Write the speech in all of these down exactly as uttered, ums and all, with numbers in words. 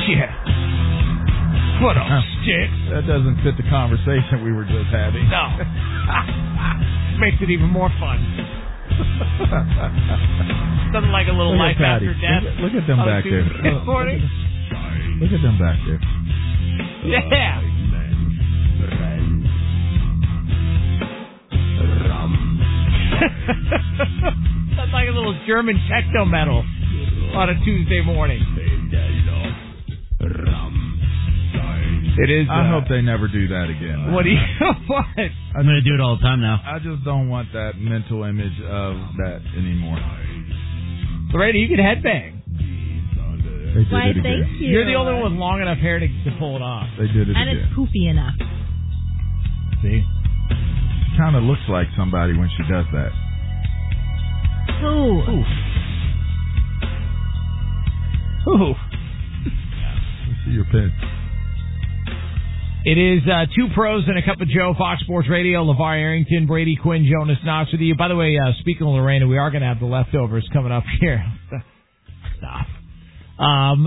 Yeah. What up, huh. Stick? That doesn't fit the conversation we were just having. No. Makes it even more fun. Something like a little look life after death. Look, look at them back there. This morning. Look at them back there. Yeah. That's like a little German techno metal on a Tuesday morning. It is. I uh, hope they never do that again. What do you? What? I'm going to do it all the time now. I just don't want that mental image of that anymore. Loretta, you can headbang. They did Why, it again. thank you. You're the only one with long enough hair to, to pull it off. They did it and again. it's poofy enough. See? Kind of looks like somebody when she does that. Ooh. Oof. Ooh. Let's see your pin. It is uh, two pros and a cup of Joe, Fox Sports Radio, LeVar Arrington, Brady Quinn, Jonas Knox with you. By the way, uh, speaking of Lorena, we are going to have the leftovers coming up here. Stop. Um,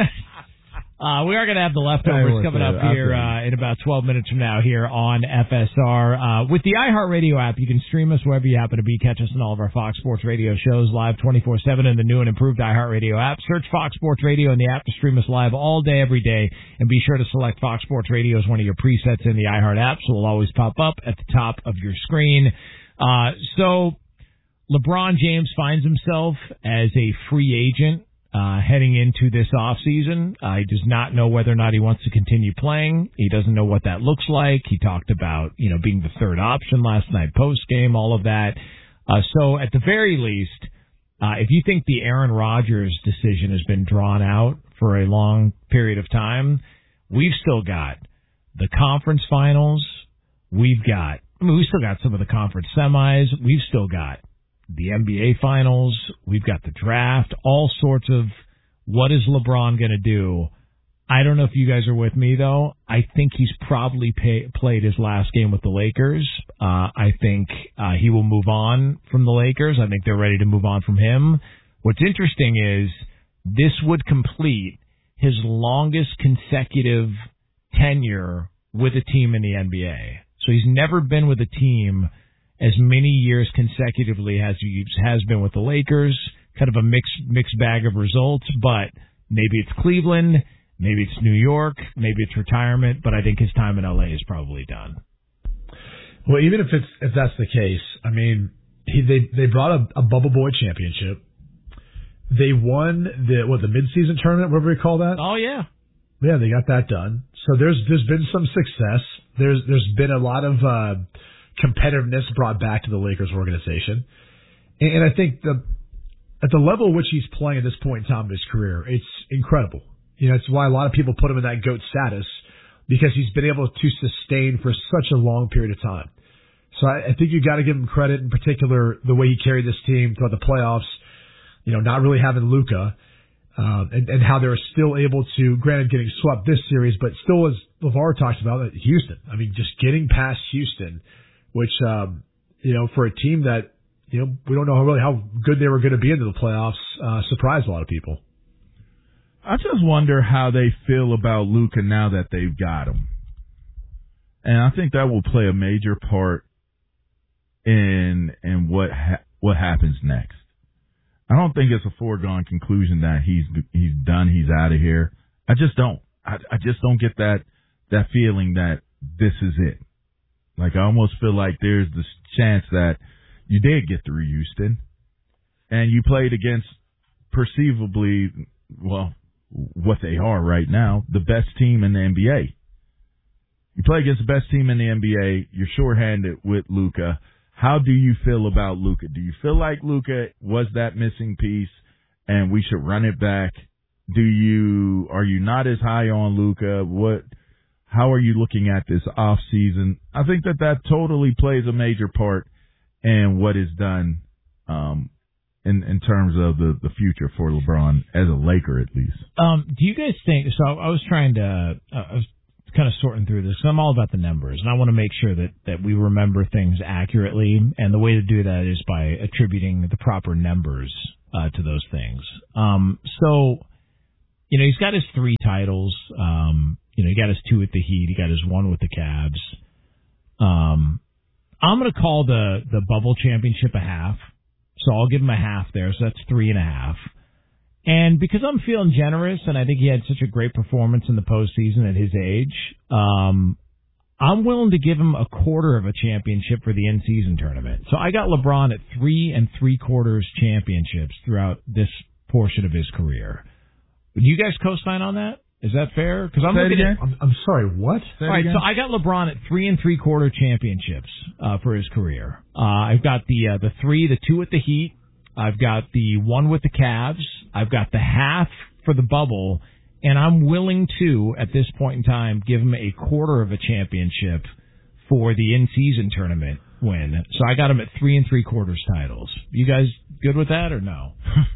uh, we are going to have the leftovers coming up here uh, in about twelve minutes from now here on F S R. Uh, with the iHeartRadio app, you can stream us wherever you happen to be. Catch us on all of our Fox Sports Radio shows live twenty-four seven in the new and improved iHeartRadio app. Search Fox Sports Radio in the app to stream us live all day, every day. And be sure to select Fox Sports Radio as one of your presets in the iHeart app, so it'll always pop up at the top of your screen. Uh, so LeBron James finds himself as a free agent Uh, heading into this offseason. Uh, he does not know whether or not he wants to continue playing. He doesn't know what that looks like. He talked about, you know, being the third option last night post-game, all of that. Uh, so at the very least, uh, if you think the Aaron Rodgers decision has been drawn out for a long period of time, we've still got the conference finals. We've got, I mean, we've still got some of the conference semis. We've still got the N B A finals, we've got the draft, all sorts of what is LeBron going to do. I don't know if you guys are with me, though. I think he's probably pay, played his last game with the Lakers. Uh, I think uh, he will move on from the Lakers. I think they're ready to move on from him. What's interesting is this would complete his longest consecutive tenure with a team in the N B A. So he's never been with a team as many years consecutively as he has been with the Lakers. Kind of a mixed mixed bag of results, but maybe it's Cleveland, maybe it's New York, maybe it's retirement, but I think his time in L A is probably done. Well, even if it's if that's the case, I mean, he, they they brought a, a Bubble Boy championship. They won the what the midseason tournament, whatever we call that. Oh yeah, yeah, they got that done. So there's there's been some success. There's there's been a lot of uh, competitiveness brought back to the Lakers organization. And, and I think the at the level at which he's playing at this point in time in his career, it's incredible. You know, it's why a lot of people put him in that GOAT status, because he's been able to sustain for such a long period of time. So I, I think you got to give him credit, in particular, the way he carried this team throughout the playoffs, you know, not really having Luka, uh, and, and how they were still able to, granted getting swept this series, but still, as LeVar talked about, Houston. I mean, just getting past Houston, which, um, you know, for a team that, you know, we don't know really how good they were going to be into the playoffs, uh, surprised a lot of people. I just wonder how they feel about Luka now that they've got him. And I think that will play a major part in in what ha- what happens next. I don't think it's a foregone conclusion that he's he's done, he's out of here. I just don't. I, I just don't get that that feeling that this is it. Like, I almost feel like there's this chance that you did get through Houston and you played against perceivably, well, what they are right now, the best team in the N B A. You play against the best team in the N B A. You're shorthanded with Luka. How do you feel about Luka? Do you feel like Luka was that missing piece and we should run it back? Do you, are you not as high on Luka? What, how are you looking at this off season? I think that that totally plays a major part in what is done, um, in, in terms of the, the future for LeBron as a Laker, at least. Um, do you guys think, so I was trying to, uh, I was kind of sorting through this. I'm all about the numbers, and I want to make sure that, that we remember things accurately, and the way to do that is by attributing the proper numbers uh, to those things. Um, so you know, he's got his three titles. Um, you know, he got his two with the Heat. He got his one with the Cavs. Um, I'm going to call the, the bubble championship a half. So I'll give him a half there. So that's three and a half. And because I'm feeling generous, and I think he had such a great performance in the postseason at his age, um, I'm willing to give him a quarter of a championship for the in-season tournament. So I got LeBron at three and three quarters championships throughout this portion of his career. Would you guys co-sign on that? Is that fair? Because I'm Say it looking again. at. I'm, I'm sorry, what? Say it All right, again. so I got LeBron at three and three quarter championships uh, for his career. Uh, I've got the uh, the three, the two with the Heat. I've got the one with the Cavs. I've got the half for the bubble, and I'm willing to, at this point in time, give him a quarter of a championship for the in-season tournament win. So I got him at three and three quarters titles. You guys good with that or no?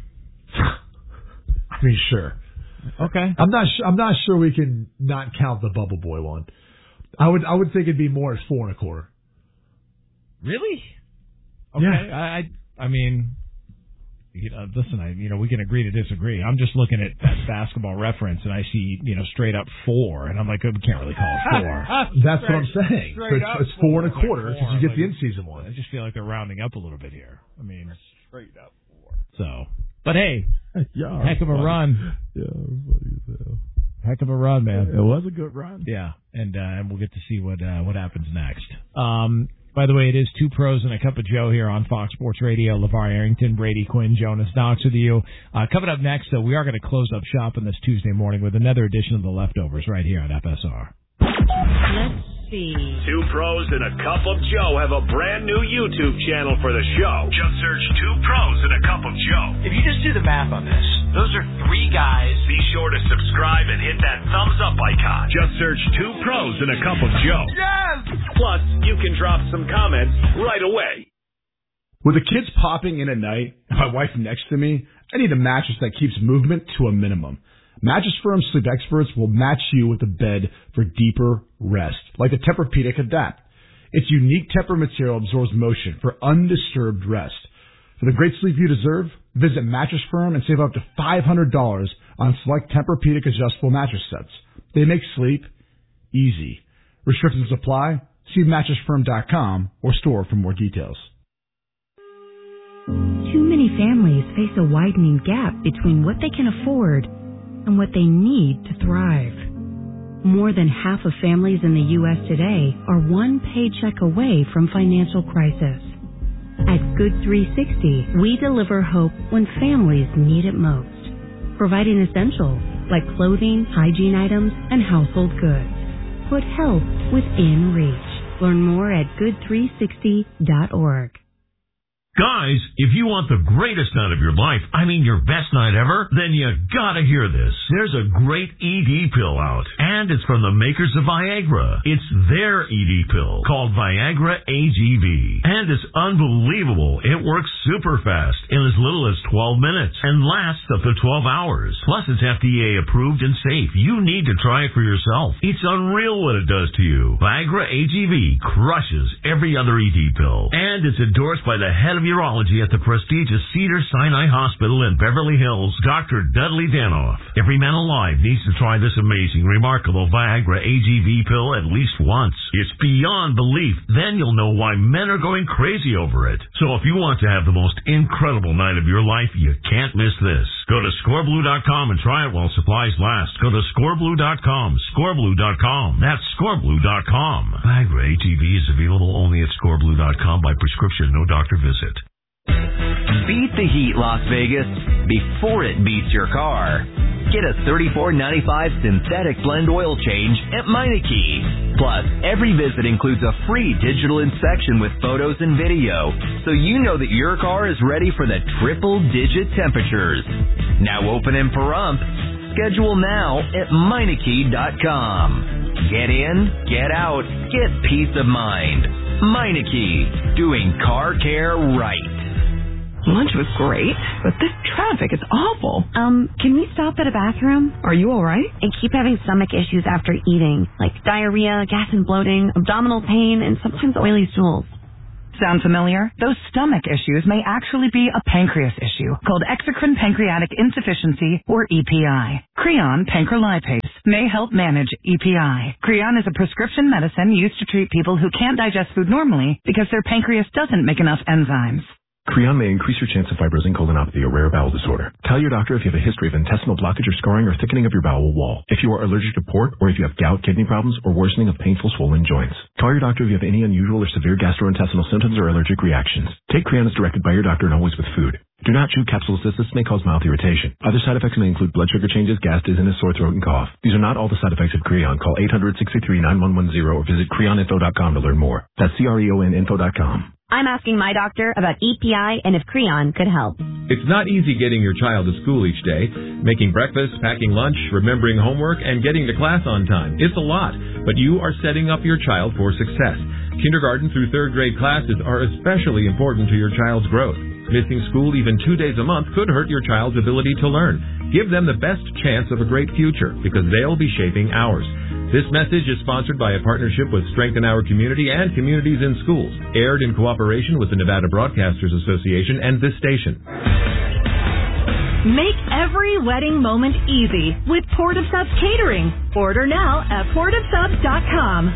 I mean, sure. Okay. I'm not. Su- I'm not sure we can not count the Bubble Boy one. I would. I would think it'd be more at four and a quarter. Really? Okay. Yeah. I, I. I mean, you know, listen. I. You know, we can agree to disagree. I'm just looking at that Basketball Reference, and I see, you know, straight up four, and I'm like, we can't really call it four. That's what I'm saying. So it's, it's four and a quarter because you get the Like, in-season one. I just feel like they're rounding up a little bit here. I mean, Straight up four. so. But hey, Y'all heck of a funny. run. Yeah, funny as hell. Heck of a run, man. It was a good run. Yeah, and uh, and we'll get to see what uh, what happens next. Um, by the way, it is Two Pros and a Cup of Joe here on Fox Sports Radio. LeVar Arrington, Brady Quinn, Jonas Knox with you. Uh, coming up next, though, we are going to close up shop on this Tuesday morning with another edition of The Leftovers right here on F S R. Let's see. Two Pros and a Cup of Joe have a brand new YouTube channel for the show. Just search Two Pros and a Cup of Joe. If you just do the math on this, those are three guys. Be sure to subscribe and hit that thumbs up icon. Just search Two Pros and a Cup of Joe. Yes! Plus, you can drop some comments right away. With the kids popping in at night and my wife next to me, I need a mattress that keeps movement to a minimum. Mattress Firm Sleep Experts will match you with a bed for deeper rest, like the Tempur-Pedic Adapt. Its unique Tempur material absorbs motion for undisturbed rest. For the great sleep you deserve, visit Mattress Firm and save up to five hundred dollars on select Tempur-Pedic adjustable mattress sets. They make sleep easy. Restrictions apply. See mattress firm dot com or store for more details. Too many families face a widening gap between what they can afford and what they need to thrive. More than half of families in the U S today are one paycheck away from financial crisis. At Good three sixty, we deliver hope when families need it most, providing essentials like clothing, hygiene items, and household goods. Put help within reach. Learn more at good three sixty dot org. Guys, if you want the greatest night of your life, I mean your best night ever, then you gotta hear this. There's a great E D pill out, and it's from the makers of Viagra. It's their E D pill, called Viagra A G V. And it's unbelievable. It works super fast in as little as twelve minutes and lasts up to twelve hours. Plus, it's F D A approved and safe. You need to try it for yourself. It's unreal what it does to you. Viagra A G V crushes every other E D pill, and it's endorsed by the head of urology at the prestigious Cedars-Sinai Hospital in Beverly Hills, Doctor Dudley Danoff. Every man alive needs to try this amazing, remarkable Viagra A G V pill at least once. It's beyond belief. Then you'll know why men are going crazy over it. So if you want to have the most incredible night of your life, you can't miss this. Go to score blue dot com and try it while supplies last. Go to score blue dot com, score blue dot com. That's score blue dot com. Viagra A G V is available only at score blue dot com by prescription, no doctor visit. Beat the heat, Las Vegas, before it beats your car. Get a thirty-four ninety-five synthetic blend oil change at Meineke. Plus, every visit includes a free digital inspection with photos and video, so you know that your car is ready for the triple-digit temperatures. Now open in Pahrump. Schedule now at Meineke dot com. Get in, get out, get peace of mind. Meineke, doing car care right. Lunch was great, but this traffic is awful. Um, can we stop at a bathroom? Are you all right? I keep having stomach issues after eating, like diarrhea, gas and bloating, abdominal pain, and sometimes oily stools. Sound familiar? Those stomach issues may actually be a pancreas issue called exocrine pancreatic insufficiency, or E P I. Creon Pancrelipase may help manage E P I. Creon is a prescription medicine used to treat people who can't digest food normally because their pancreas doesn't make enough enzymes. Creon may increase your chance of fibrosing colonopathy, a rare bowel disorder. Tell your doctor if you have a history of intestinal blockage or scarring or thickening of your bowel wall. If you are allergic to pork, or if you have gout, kidney problems, or worsening of painful swollen joints. Call your doctor if you have any unusual or severe gastrointestinal symptoms or allergic reactions. Take Creon as directed by your doctor and always with food. Do not chew capsules as this may cause mouth irritation. Other side effects may include blood sugar changes, gas, dizziness, sore throat, and cough. These are not all the side effects of Creon. Call eight hundred, six three three, nine one one zero or visit creon info dot com to learn more. That's C R E O N info dot com. I'm asking my doctor about E P I and if Creon could help. It's not easy getting your child to school each day. Making breakfast, packing lunch, remembering homework, and getting to class on time. It's a lot, but you are setting up your child for success. Kindergarten through third grade classes are especially important to your child's growth. Missing school even two days a month could hurt your child's ability to learn. Give them the best chance of a great future because they'll be shaping ours. This message is sponsored by a partnership with Strengthen Our Community and Communities in Schools, aired in cooperation with the Nevada Broadcasters Association and this station. Make every wedding moment easy with Port of Subs Catering. Order now at port of subs dot com.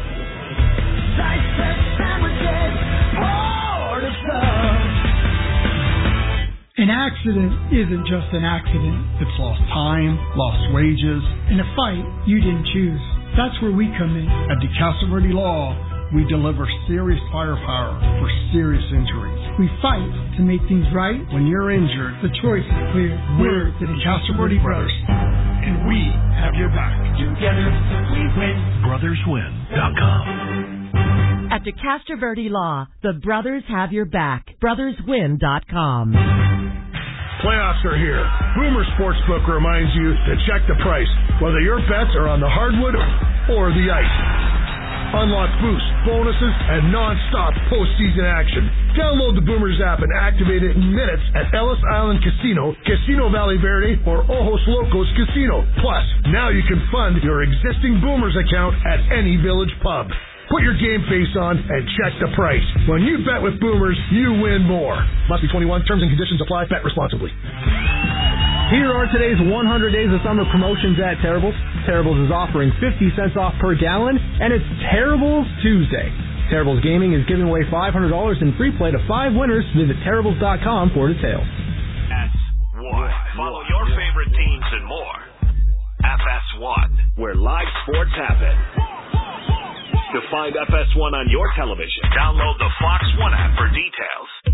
An accident isn't just an accident. It's lost time, lost wages, and a fight you didn't choose. That's where we come in. At DeCastro Verde Law, we deliver serious firepower for serious injuries. We fight to make things right. When you're injured, the choice is clear. We're the DeCastro Verde Brothers, and we have your back. Together, we win. brothers win dot com. At DeCastro Verde Law, the brothers have your back. brothers win dot com. Playoffs are here. Boomer Sportsbook reminds you to check the price, whether your bets are on the hardwood or the ice. Unlock boosts, bonuses, and non-stop postseason action. Download the Boomers app and activate it in minutes at Ellis Island Casino, Casino Valley Verde, or Ojos Locos Casino. Plus, now you can fund your existing Boomers account at any Village pub. Put your game face on and check the price. When you bet with Boomers, you win more. Must be twenty-one. Terms and conditions apply. Bet responsibly. Here are today's one hundred days of summer promotions at Terrible's. Terrible's is offering fifty cents off per gallon, and it's Terrible's Tuesday. Terrible's Gaming is giving away five hundred dollars in free play to five winners. Visit terribles dot com for details. S one. Follow your favorite teams and more. F S one, where live sports happen. To find F S one on your television, download the Fox One app for details.